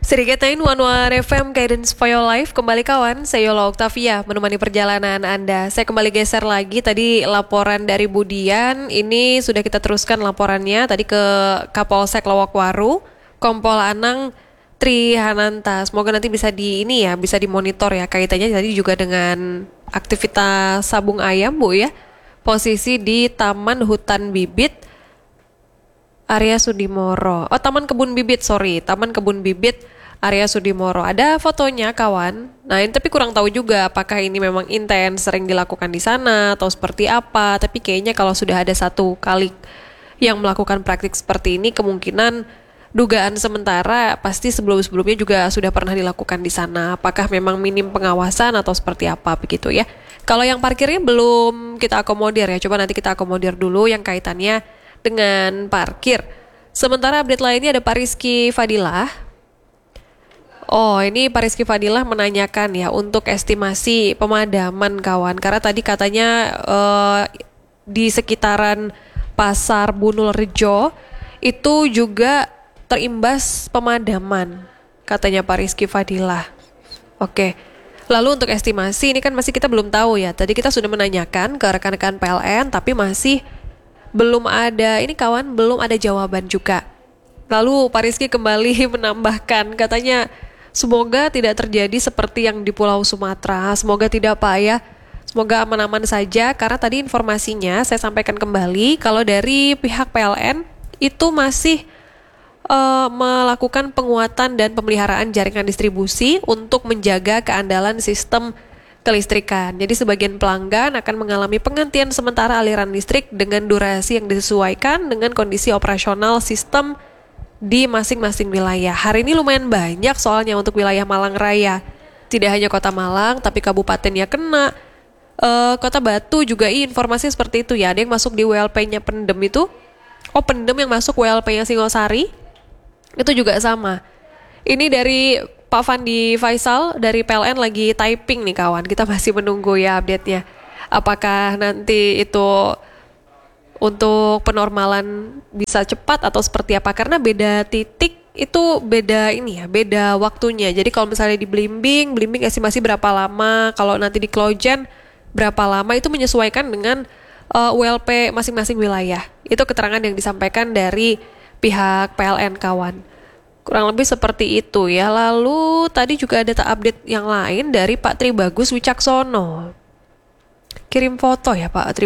Seriketain One FM Guidance for Your Life. Kembali kawan, saya Yola Octavia menemani perjalanan Anda. Saya kembali geser lagi, tadi laporan dari Budian. Ini sudah kita teruskan laporannya tadi ke Kapolsek Lowokwaru, Kompol Anang Trihananta. Semoga nanti bisa bisa dimonitor ya. Kaitannya tadi juga dengan aktivitas sabung ayam Bu ya. Posisi di Taman Hutan Bibit Area Sudimoro. Taman Kebun Bibit Area Sudimoro. Ada fotonya kawan. Nah, ini tapi kurang tahu juga apakah ini memang intens sering dilakukan di sana atau seperti apa. Tapi kayaknya kalau sudah ada satu kali yang melakukan praktik seperti ini, kemungkinan dugaan sementara pasti sebelum-sebelumnya juga sudah pernah dilakukan di sana. Apakah memang minim pengawasan atau seperti apa begitu ya. Kalau yang parkirnya belum kita akomodir ya. Coba nanti kita akomodir dulu yang kaitannya dengan parkir. Sementara update lainnya ada Pak Rizky Fadilah. Ini Pak Rizky Fadilah menanyakan ya untuk estimasi pemadaman kawan. Karena tadi katanya di sekitaran Pasar Bunul Rejo itu juga terimbas pemadaman, katanya Pak Rizky Fadilah. Oke. Lalu untuk estimasi ini kan masih kita belum tahu ya. Tadi kita sudah menanyakan ke rekan-rekan PLN tapi masih belum ada jawaban juga. Lalu Pak Rizky kembali menambahkan, katanya semoga tidak terjadi seperti yang di Pulau Sumatera. Semoga tidak Pak ya. Semoga aman-aman saja, karena tadi informasinya saya sampaikan kembali kalau dari pihak PLN itu masih melakukan penguatan dan pemeliharaan jaringan distribusi untuk menjaga keandalan sistem kelistrikan. Jadi sebagian pelanggan akan mengalami penggantian sementara aliran listrik dengan durasi yang disesuaikan dengan kondisi operasional sistem di masing-masing wilayah. Hari ini lumayan banyak soalnya untuk wilayah Malang Raya. Tidak hanya Kota Malang, tapi kabupatennya kena. Kota Batu juga informasinya seperti itu ya. Ada yang masuk di WLP-nya Pendem itu. Pendem yang masuk WLP-nya Singosari. Itu juga sama. Ini dari Pak Fandi Faisal dari PLN lagi typing nih kawan. Kita masih menunggu ya update-nya. Apakah nanti itu untuk penormalan bisa cepat atau seperti apa? Karena beda titik itu beda waktunya. Jadi kalau misalnya di Blimbing estimasi berapa lama, kalau nanti di Klojen berapa lama, itu menyesuaikan dengan WLP masing-masing wilayah. Itu keterangan yang disampaikan dari pihak PLN kawan. Kurang lebih seperti itu ya. Lalu tadi juga ada update yang lain dari Pak Tribagus Wicaksono. Kirim foto ya Pak